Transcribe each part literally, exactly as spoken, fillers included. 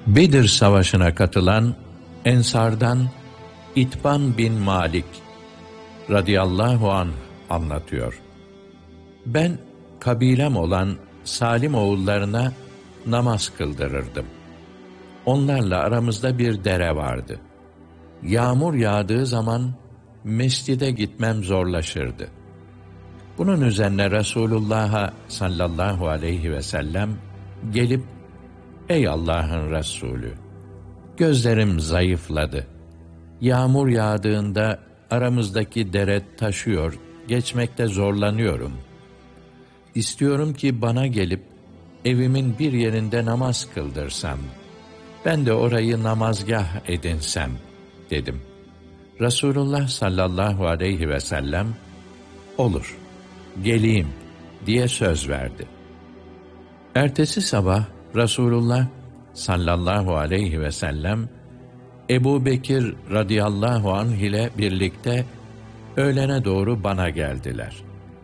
Bedir Savaşı'na katılan Ensardan İtban bin Malik radıyallahu anh anlatıyor. Ben kabilem olan Salim oğullarına namaz kıldırırdım. Onlarla aramızda bir dere vardı. Yağmur yağdığı zaman mescide gitmem zorlaşırdı. Bunun üzerine Resulullah'a sallallahu aleyhi ve sellem gelip, "Ey Allah'ın Resulü, gözlerim zayıfladı. Yağmur yağdığında aramızdaki dere taşıyor, geçmekte zorlanıyorum. İstiyorum ki bana gelip evimin bir yerinde namaz kıldırsam, ben de orayı namazgah edinsem," dedim. Resulullah sallallahu aleyhi ve sellem, "Olur, geleyim," diye söz verdi. Ertesi sabah Resulullah sallallahu aleyhi ve sellem Ebu Bekir radıyallahu anh ile birlikte öğlene doğru bana geldiler.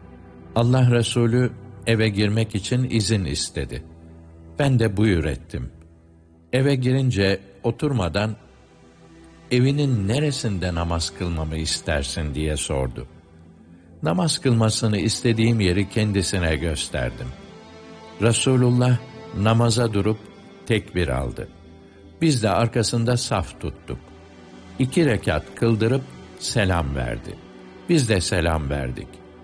Allah Resulü eve girmek için izin istedi. Ben de buyur ettim. Eve girince oturmadan, "Evinin neresinde namaz kılmamı istersin?" diye sordu. Namaz kılmasını istediğim yeri kendisine gösterdim. Resulullah namaza durup tekbir aldı. Biz de arkasında saf tuttuk. İki rekat kıldırıp selam verdi. Biz de selam verdik.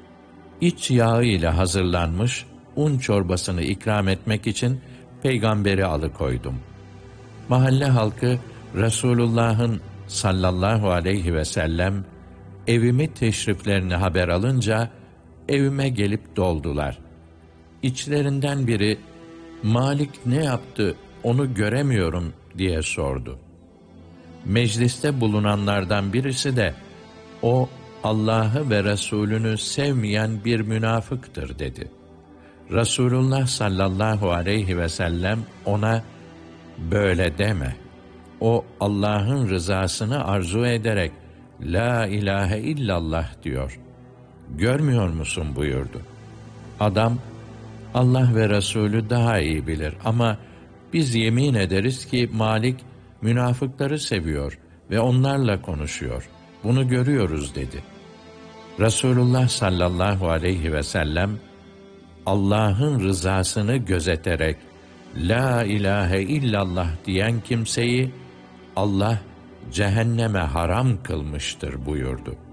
İç yağı ile hazırlanmış un çorbasını ikram etmek için peygamberi alıkoydum. Mahalle halkı Resulullah'ın sallallahu aleyhi ve sellem evimi teşriflerini haber alınca evime gelip doldular. İçlerinden biri, "Malik ne yaptı, onu göremiyorum," diye sordu. Mecliste bulunanlardan birisi de, "O Allah'ı ve Resulünü sevmeyen bir münafıktır," dedi. Resulullah sallallahu aleyhi ve sellem ona, "Böyle deme. O Allah'ın rızasını arzu ederek La ilahe illallah diyor. Görmüyor musun?" buyurdu. Adam, "Allah ve Resulü daha iyi bilir ama biz yemin ederiz ki Malik münafıkları seviyor ve onlarla konuşuyor. Bunu görüyoruz," dedi. Resulullah sallallahu aleyhi ve sellem Allah'ın rızasını gözeterek La ilahe illallah diyen kimseyi Allah cehenneme haram kılmıştır buyurdu.